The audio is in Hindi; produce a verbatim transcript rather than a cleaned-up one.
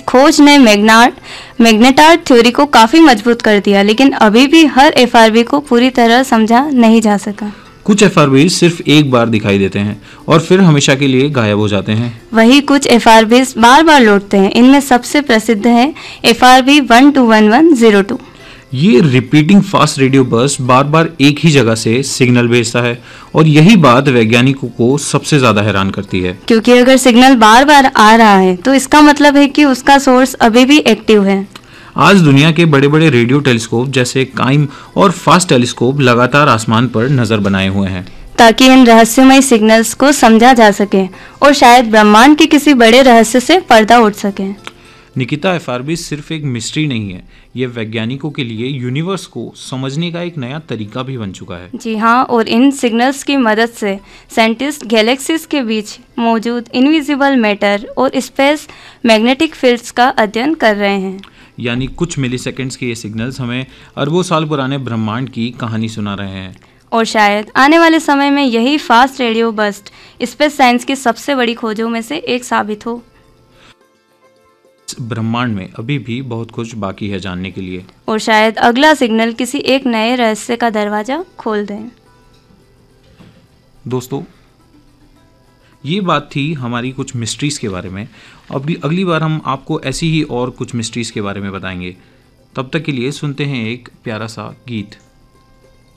खोज ने मैग्नाट मैग्नेटार थ्योरी को काफ़ी मजबूत कर दिया, लेकिन अभी भी हर एफआरबी को पूरी तरह समझा नहीं जा सका। कुछ एफआरबी सिर्फ एक बार दिखाई देते हैं और फिर हमेशा के लिए गायब हो जाते हैं। वही कुछ एफआरबी बार बार लौटते हैं। इनमें सबसे प्रसिद्ध है FRB one two one one zero to. ये रिपीटिंग फास्ट रेडियो बर्स्ट बार बार एक ही जगह से सिग्नल भेजता है और यही बात वैज्ञानिकों को सबसे ज्यादा हैरान करती है, क्योंकि अगर सिग्नल बार बार आ रहा है तो इसका मतलब है कि उसका सोर्स अभी भी एक्टिव है। आज दुनिया के बड़े बड़े रेडियो टेलीस्कोप जैसे काइम और फास्ट टेलीस्कोप लगातार आसमान पर नजर बनाए हुए हैं, ताकि इन रहस्यमय सिग्नल्स को समझा जा सके और शायद ब्रह्मांड के किसी बड़े रहस्य से पर्दा उठ सके। निकिता, एफआरबी सिर्फ एक मिस्ट्री नहीं है, ये वैज्ञानिकों के लिए यूनिवर्स को समझने का एक नया तरीका भी बन चुका है। जी हाँ, और इन सिग्नल्स की मदद से साइंटिस्ट गैलेक्सीज के बीच मौजूद इनविजिबल मैटर और स्पेस मैग्नेटिक फील्ड्स का अध्ययन कर रहे हैं। यानी कुछ मिलीसेकंड्स के ये सिग्नल्स हमें अरबों साल पुराने ब्रह्मांड की कहानी सुना रहे हैं। और शायद आने वाले समय में यही fast radio burst space science की सबसे बड़ी खोजों में से एक साबित हो। ब्रह्मांड में अभी भी बहुत कुछ बाकी है जानने के लिए, और शायद अगला सिग्नल किसी एक नए रहस्य का दरवाजा खोल दें। दोस्तों, ये बात थी हमारी कुछ मिस्ट्रीज़ के बारे में। अब अगली बार हम आपको ऐसी ही और कुछ मिस्ट्रीज़ के बारे में बताएंगे। तब तक के लिए सुनते हैं एक प्यारा सा गीत।